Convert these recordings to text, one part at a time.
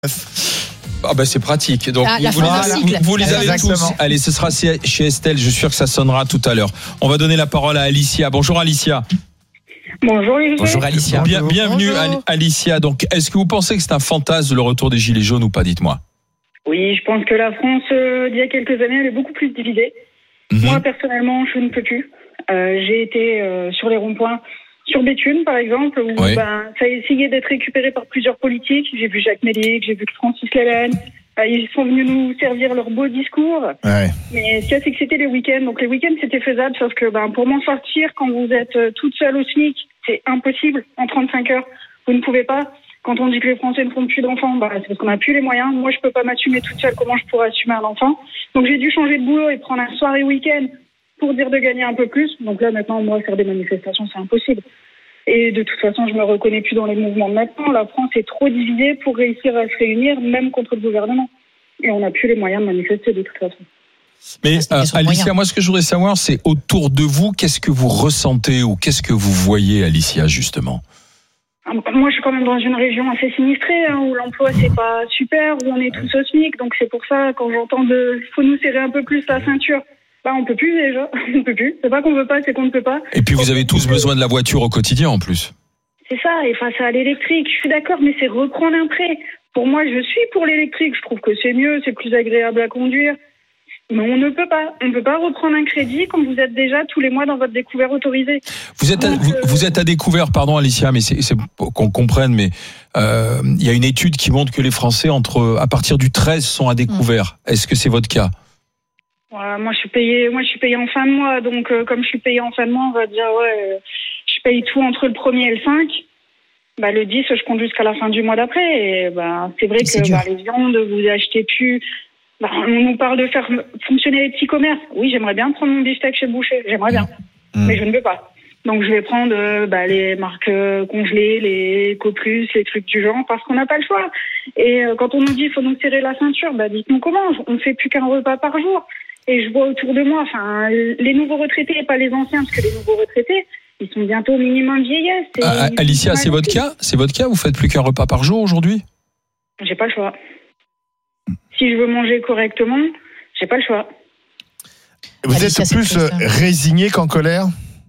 Ah bah c'est pratique. Donc vous les avez Exactement. tous. Allez, ce sera chez Estelle. Je suis sûr que ça sonnera tout à l'heure. On va donner la parole à Alicia. Bonjour Alicia. Bonjour Olivier. Bonjour Alicia. Bienvenue Alicia. Donc, est-ce que vous pensez que c'est un fantasme le retour des Gilets jaunes ou pas? Dites-moi. Oui, je pense que la France, d'il y a quelques années, elle est beaucoup plus divisée. Moi, personnellement, je ne peux plus. J'ai été sur les ronds-points, sur Béthune, par exemple, où ça a essayé d'être récupéré par plusieurs politiques. J'ai vu Jacques Mélic, j'ai vu Francis Lalanne. Ils sont venus nous servir leur beau discours. Ouais. Mais ce qu'il y a, c'est que c'était les week-ends. Donc les week-ends, c'était faisable, sauf que pour m'en sortir, quand vous êtes toute seule au SMIC, c'est impossible. En 35 heures, vous ne pouvez pas. Quand on dit que les Français ne font plus d'enfants, c'est parce qu'on n'a plus les moyens. Moi, je peux pas m'assumer toute seule. Comment je pourrais assumer un enfant? Donc j'ai dû changer de boulot et prendre un soir et week-end pour dire de gagner un peu plus. Donc là, maintenant, moi, faire des manifestations, c'est impossible. Et de toute façon, je me reconnais plus dans les mouvements de maintenant. La France est trop divisée pour réussir à se réunir, même contre le gouvernement. Et on n'a plus les moyens de manifester de toute façon. Mais Alicia, moi, ce que je voudrais savoir, c'est autour de vous, qu'est-ce que vous ressentez ou qu'est-ce que vous voyez, Alicia, justement? Moi, je suis quand même dans une région assez sinistrée, où l'emploi, c'est pas super, où on est tous au SMIC. Donc, c'est pour ça, quand j'entends faut nous serrer un peu plus la ceinture, on peut plus déjà. On peut plus. C'est pas qu'on veut pas, c'est qu'on ne peut pas. Et puis, vous avez tous besoin de la voiture au quotidien, en plus. C'est ça. Et face à l'électrique, je suis d'accord, mais c'est reprendre un prêt. Pour moi, je suis pour l'électrique. Je trouve que c'est mieux, c'est plus agréable à conduire. Mais on ne peut pas. On ne peut pas reprendre un crédit quand vous êtes déjà tous les mois dans votre découvert autorisé. Vous êtes à découvert, pardon Alicia, mais c'est qu'on comprenne, mais il y a une étude qui montre que les Français à partir du 13 sont à découvert. Est-ce que c'est votre cas? Moi, je suis payée en fin de mois. Donc, comme je suis payée en fin de mois, on va dire, je paye tout entre le 1er et le 5. Le 10, je compte jusqu'à la fin du mois d'après. Et c'est vrai que les viandes, vous achetez plus. On nous parle de faire fonctionner les petits commerces. Oui, j'aimerais bien prendre mon beefsteak chez le boucher. J'aimerais bien. Mais je ne peux pas. Donc, je vais prendre les marques congelées, les Ecoplus, les trucs du genre, parce qu'on n'a pas le choix. Et quand on nous dit qu'il faut nous serrer la ceinture, dites-nous comment. On ne fait plus qu'un repas par jour. Et je vois autour de moi, les nouveaux retraités, et pas les anciens, parce que les nouveaux retraités, ils sont bientôt au minimum vieillesse. Alicia, c'est votre cas? C'est votre cas? Vous faites plus qu'un repas par jour aujourd'hui? J'ai pas le choix. Si je veux manger correctement, j'ai pas le choix. Vous êtes plus résigné qu'en colère?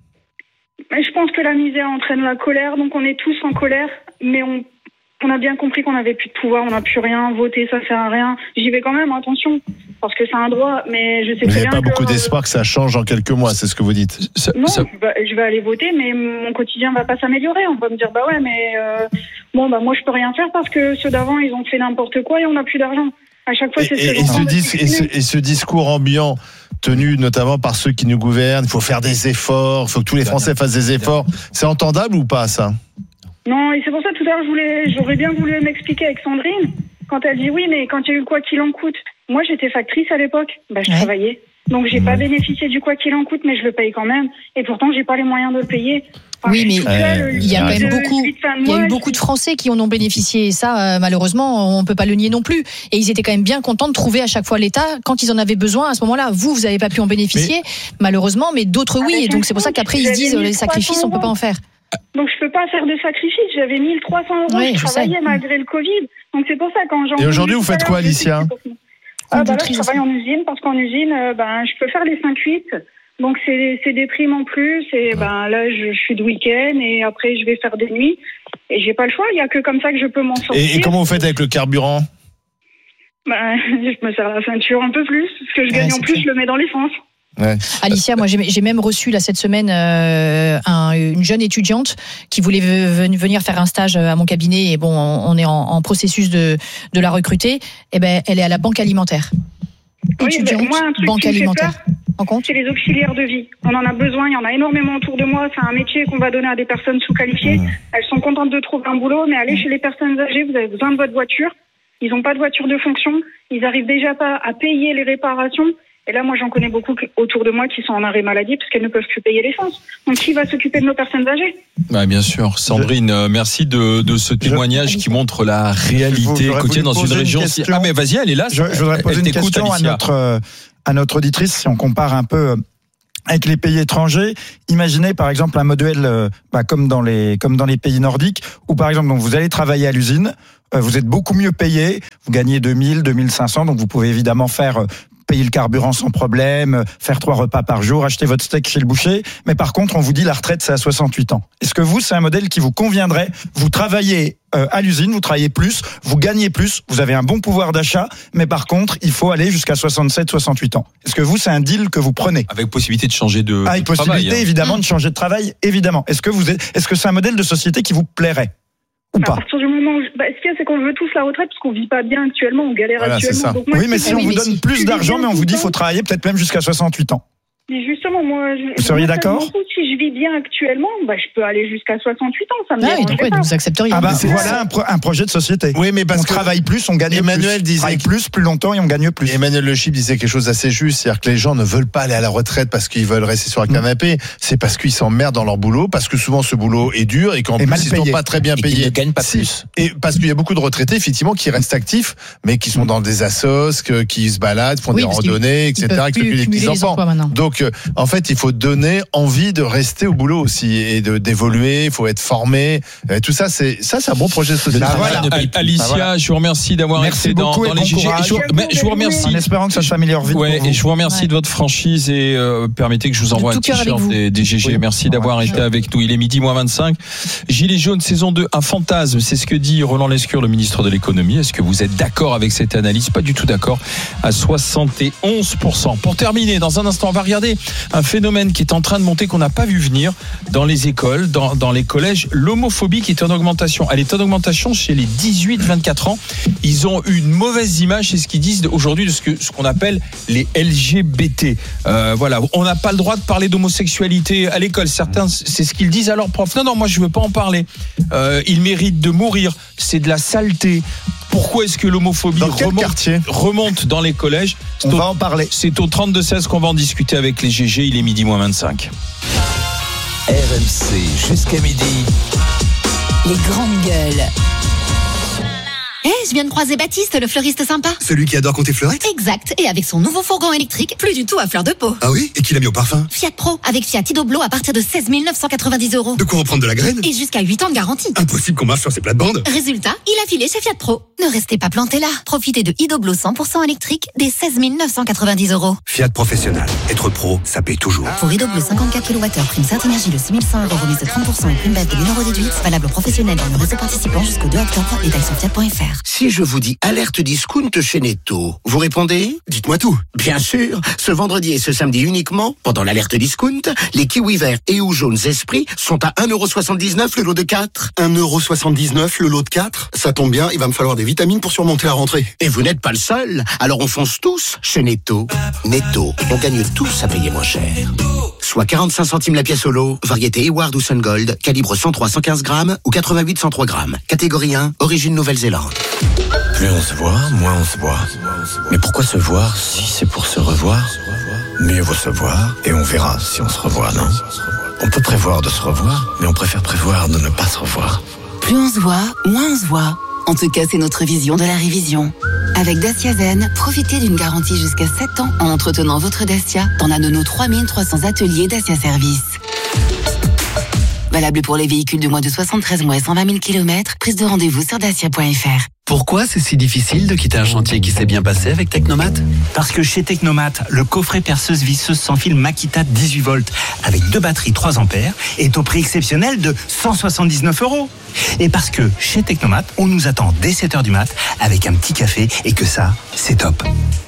Je pense que la misère entraîne la colère, donc on est tous en colère, mais on a bien compris qu'on n'avait plus de pouvoir, on n'a plus rien, voter ça sert à rien. J'y vais quand même, attention, parce que c'est un droit, mais je sais très bien. Vous n'avez pas beaucoup d'espoir que ça change en quelques mois, c'est ce que vous dites? Non, je vais aller voter, mais mon quotidien va pas s'améliorer. On va me dire, moi je peux rien faire parce que ceux d'avant, ils ont fait n'importe quoi et on n'a plus d'argent. À chaque fois, c'est ce discours ambiant tenu notamment par ceux qui nous gouvernent, il faut faire des efforts, il faut que tous les Français fassent des efforts. C'est entendable ou pas, ça? Non, et c'est pour ça tout à l'heure, j'aurais bien voulu m'expliquer avec Sandrine, quand elle dit oui, mais quand il y a eu quoi qu'il en coûte. Moi, j'étais factrice à l'époque, je travaillais. Donc, j'ai pas bénéficié du quoi qu'il en coûte, mais je le paye quand même. Et pourtant, j'ai pas les moyens de le payer. Oui, mais il y a quand même beaucoup de Français qui en ont bénéficié. Et ça, malheureusement, on peut pas le nier non plus. Et ils étaient quand même bien contents de trouver à chaque fois l'État quand ils en avaient besoin. À ce moment-là, vous avez pas pu en bénéficier, malheureusement, mais d'autres oui. Et donc, c'est pour ça qu'après, ils se disent les sacrifices, on peut pas en faire. Donc, je peux pas faire de sacrifices. J'avais 1 300 €. Je travaillais malgré le Covid. Donc, c'est pour ça quand j'en. Et aujourd'hui, vous faites quoi, Alicia? Là, je travaille en usine parce qu'en usine, je peux faire les 5-8. Donc, c'est des primes en plus. Et là, je suis de week-end et après, je vais faire des nuits. Et j'ai pas le choix. Il y a que comme ça que je peux m'en sortir. Et comment vous faites avec le carburant? Je me serre la ceinture un peu plus. Ce que je gagne en plus, je le mets dans l'essence. Ouais. Alicia, moi j'ai même reçu là cette semaine une jeune étudiante qui voulait venir faire un stage à mon cabinet et on est en processus de la recruter. Et elle est à la banque alimentaire. Étudiante, moi, un truc banque qui me fait alimentaire. peur, c'est les auxiliaires de vie. On en a besoin, il y en a énormément autour de moi. C'est un métier qu'on va donner à des personnes sous-qualifiées. Elles sont contentes de trouver un boulot, mais allez chez les personnes âgées, vous avez besoin de votre voiture. Ils n'ont pas de voiture de fonction. Ils arrivent déjà pas à payer les réparations. Et là, moi, j'en connais beaucoup autour de moi qui sont en arrêt maladie parce qu'elles ne peuvent plus payer l'essence. Donc, qui va s'occuper de nos personnes âgées? Bien sûr. Sandrine, merci de ce témoignage qui montre la réalité quotidienne dans une région. Mais vas-y, elle est là. Je voudrais poser une question à notre auditrice, si on compare un peu avec les pays étrangers. Imaginez par exemple un modèle comme dans les pays nordiques, où par exemple donc vous allez travailler à l'usine. vous êtes beaucoup mieux payé, vous gagnez 2000, 2500, donc vous pouvez évidemment payer le carburant sans problème, faire 3 repas par jour, acheter votre steak chez le boucher. Mais par contre, on vous dit la retraite, c'est à 68 ans. Est-ce que vous, c'est un modèle qui vous conviendrait? Vous travaillez à l'usine, vous travaillez plus, vous gagnez plus, vous avez un bon pouvoir d'achat, mais par contre, il faut aller jusqu'à 67, 68 ans. Est-ce que vous, c'est un deal que vous prenez? Avec possibilité de changer de avec travail. Possibilité, évidemment, de changer de travail, évidemment. Est-ce que c'est un modèle de société qui vous plairait? Ou pas? À partir du moment où ce qu'il y a, c'est qu'on veut tous la retraite parce qu'on vit pas bien actuellement, on galère actuellement. Donc moi, oui, mais si on vous donne plus d'argent, mais on vous dit qu'il faut travailler peut-être même jusqu'à 68 ans. Et justement, moi, vous seriez d'accord? Si je vis bien actuellement, je peux aller jusqu'à 68 ans, ça me dérange pas. Vous accepteriez. Voilà un projet de société. Oui, mais parce on travaille plus, on gagne Emmanuel plus. On travaille plus longtemps et on gagne plus. Emmanuel Le Chip disait quelque chose d'assez juste, c'est-à-dire que les gens ne veulent pas aller à la retraite parce qu'ils veulent rester sur un canapé, c'est parce qu'ils s'emmerdent dans leur boulot, parce que souvent ce boulot est dur et qu'en plus ils sont pas très bien payés. Ils ne gagnent pas plus. Et parce qu'il y a beaucoup de retraités effectivement qui restent actifs, mais qui sont dans des assos, qui se baladent, font des randonnées, etc., qui s'occupent des petits enfants. Donc en fait, il faut donner envie de rester au boulot aussi et d'évoluer. Il faut être formé. Tout ça, c'est un bon projet de société. Alicia, je vous remercie d'avoir été dans les GG. Je vous remercie. En espérant que ça s'améliore vite. Ouais, et je vous remercie de votre franchise et permettez que je vous envoie un t-shirt des GG. Merci d'avoir été avec nous. Il est 12:25. Gilets jaunes saison 2, un fantasme. C'est ce que dit Roland Lescure, le ministre de l'économie. Est-ce que vous êtes d'accord avec cette analyse? Pas du tout d'accord. À 71%. Pour terminer, dans un instant, on va regarder un phénomène qui est en train de monter, qu'on n'a pas vu venir dans les écoles, dans les collèges. L'homophobie qui est en augmentation. Elle est en augmentation chez les 18-24 ans. Ils ont eu une mauvaise image, c'est ce qu'ils disent aujourd'hui de ce qu'on appelle les LGBT. Voilà, on n'a pas le droit de parler d'homosexualité à l'école. Certains, c'est ce qu'ils disent à leurs profs. Non, moi je veux pas en parler. Ils méritent de mourir. C'est de la saleté. Pourquoi est-ce que l'homophobie remonte dans les collèges? On va en parler. C'est au 32-16 qu'on va en discuter avec les GG. Il est 12:25. RMC jusqu'à midi. Les grandes gueules. Je viens de croiser Baptiste, le fleuriste sympa. Celui qui adore compter fleurettes? Exact, et avec son nouveau fourgon électrique, plus du tout à fleur de peau. Ah oui? Et qui l'a mis au parfum? Fiat Pro, avec Fiat Idoblo à partir de 16 990 €. De quoi reprendre de la graine? Et jusqu'à 8 ans de garantie. Impossible qu'on marche sur ces plates-bandes. Résultat, il a filé chez Fiat Pro. Ne restez pas plantés là. Profitez de Idoblo 100% électrique dès 16 990 €. Fiat Professionnel. Être pro, ça paye toujours. Pour Idoblo 54 kWh, prime Synergie de 6 100 € remise de 30% et prime bête de 1 € déduite. Valable professionnel dans le réseau participant jusqu'au 2 octobre. Détails sur fiat.fr. Si je vous dis alerte discount chez Netto, vous répondez? Dites-moi tout. Bien sûr, ce vendredi et ce samedi uniquement, pendant l'alerte discount, les kiwis verts et ou jaunes Esprit sont à 1,79 € le lot de 4. 1,79 € le lot de 4? Ça tombe bien, il va me falloir des vitamines pour surmonter la rentrée. Et vous n'êtes pas le seul, alors on fonce tous chez Netto. Netto, on gagne tous à payer moins cher. Soit 45 centimes la pièce au lot, variété Eward ou Sun Gold, calibre 103-115 grammes ou 88-103 grammes. Catégorie 1, origine Nouvelle-Zélande. Plus on se voit, moins on se voit. Mais pourquoi se voir si c'est pour se revoir? Mieux vaut se voir et on verra si on se revoit, non? On peut prévoir de se revoir, mais on préfère prévoir de ne pas se revoir. Plus on se voit, moins on se voit. En tout cas, c'est notre vision de la révision. Avec Dacia Zen, profitez d'une garantie jusqu'à 7 ans en entretenant votre Dacia dans l'un de nos 3300 ateliers Dacia Service. Valable pour les véhicules de moins de 73 mois et 120 000 km. Prise de rendez-vous sur dacia.fr. Pourquoi c'est si difficile de quitter un chantier qui s'est bien passé avec Technomat? Parce que chez Technomat, le coffret perceuse visseuse sans fil Makita 18 volts avec 2 batteries 3 ampères est au prix exceptionnel de 179 €. Et parce que chez Technomat, on nous attend dès 7h du mat avec un petit café et que ça, c'est top.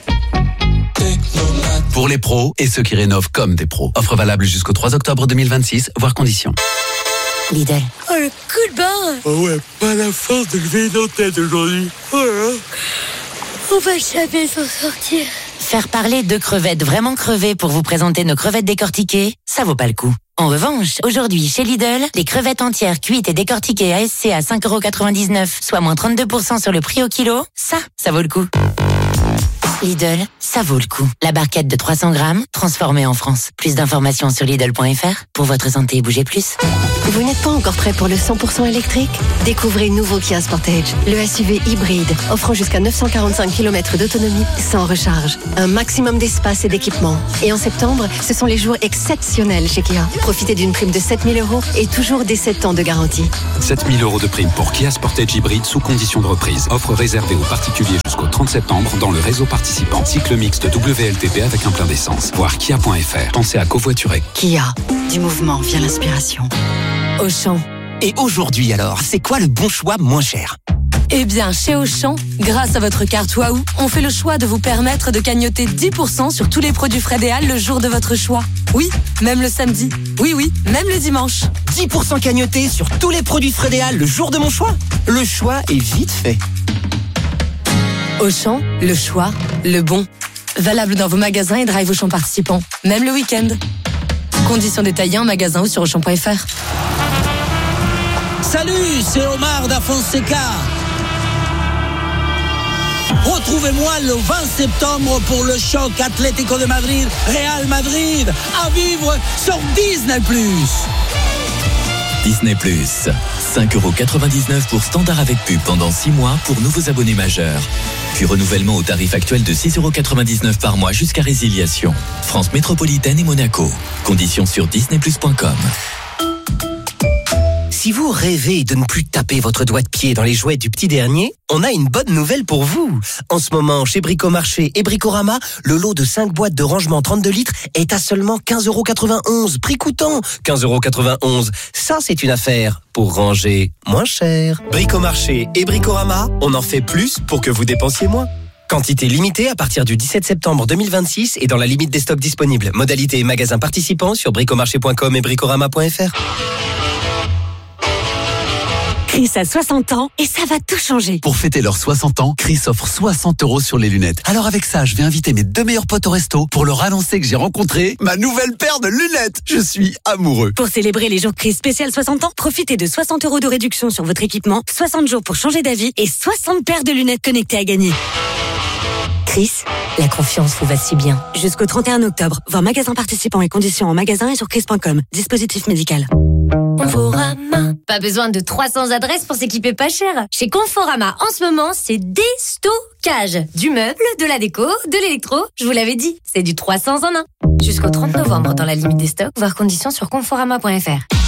Pour les pros et ceux qui rénovent comme des pros. Offre valable jusqu'au 3 octobre 2026, voire conditions. Lidl. Oh, le coup de barre! Oh ouais, pas la force de lever nos têtes aujourd'hui. Oh là là. On va jamais s'en sortir. Faire parler de crevettes vraiment crevées pour vous présenter nos crevettes décortiquées, ça vaut pas le coup. En revanche, aujourd'hui, chez Lidl, les crevettes entières cuites et décortiquées ASC à 5,99 €, soit moins 32% sur le prix au kilo, ça vaut le coup. Lidl, ça vaut le coup. La barquette de 300 grammes, transformée en France. Plus d'informations sur Lidl.fr. Pour votre santé, bougez plus. Vous n'êtes pas encore prêt pour le 100% électrique ? Découvrez le nouveau Kia Sportage, le SUV hybride, offrant jusqu'à 945 km d'autonomie sans recharge. Un maximum d'espace et d'équipement. Et en septembre, ce sont les jours exceptionnels chez Kia. Profitez d'une prime de 7 000 € et toujours des 7 ans de garantie. 7 000 € de prime pour Kia Sportage hybride sous condition de reprise. Offre réservée aux particuliers jusqu'au 30 septembre dans le réseau participant. Cycle mixte WLTP avec un plein d'essence. Voir kia.fr. Pensez à covoiturer. Kia. Du mouvement vient l'inspiration. Auchan. Et aujourd'hui alors, c'est quoi le bon choix moins cher ? Eh bien, chez Auchan, grâce à votre carte Waouh, on fait le choix de vous permettre de cagnoter 10% sur tous les produits Frédéal le jour de votre choix. Oui, même le samedi. Oui, même le dimanche. 10% cagnoté sur tous les produits Frédéal le jour de mon choix ? Le choix est vite fait. Auchan, le choix, le bon. Valable dans vos magasins et drive Auchan participants, même le week-end. Conditions détaillées en magasin ou sur Auchan.fr. Salut, c'est Omar da Fonseca. Retrouvez-moi le 20 septembre pour le choc Atlético de Madrid, Real Madrid, à vivre sur Disney+. Disney+, 5,99€ pour standard avec pub pendant 6 mois pour nouveaux abonnés majeurs. Puis renouvellement au tarif actuel de 6,99€ par mois jusqu'à résiliation. France métropolitaine et Monaco. Conditions sur disneyplus.com. Si vous rêvez de ne plus taper votre doigt de pied dans les jouets du petit dernier, on a une bonne nouvelle pour vous. En ce moment, chez Bricomarché et Bricorama, le lot de 5 boîtes de rangement 32 litres est à seulement 15,91€. Prix coûtant 15,91€. Ça, c'est une affaire pour ranger moins cher. Bricomarché et Bricorama, on en fait plus pour que vous dépensiez moins. Quantité limitée à partir du 17 septembre 2026 et dans la limite des stocks disponibles. Modalité et magasins participants sur bricomarché.com et bricorama.fr. Chris a 60 ans et ça va tout changer. Pour fêter leurs 60 ans, Chris offre 60€ sur les lunettes. Alors avec ça, je vais inviter mes 2 meilleurs potes au resto pour leur annoncer que j'ai rencontré ma nouvelle paire de lunettes. Je suis amoureux. Pour célébrer les jours Chris spécial 60 ans, profitez de 60€ de réduction sur votre équipement, 60 jours pour changer d'avis et 60 paires de lunettes connectées à gagner. Chris, la confiance vous va si bien. Jusqu'au 31 octobre, voir magasins participants et conditions en magasin et sur chris.com. Dispositif médical. Conforama. Pas besoin de 300 adresses pour s'équiper pas cher. Chez Conforama, en ce moment, c'est déstockage. Du meuble, de la déco, de l'électro. Je vous l'avais dit, c'est du 300 en 1. Jusqu'au 30 novembre dans la limite des stocks, voir conditions sur conforama.fr.